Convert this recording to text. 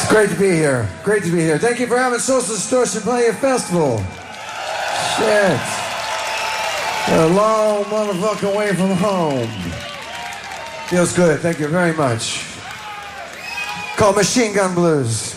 It's great to be here. Great to be here. Thank you for having Social Distortion play at festival. Shit. A long motherfucking way from home. Feels good. Thank you very much. Called Machine Gun Blues.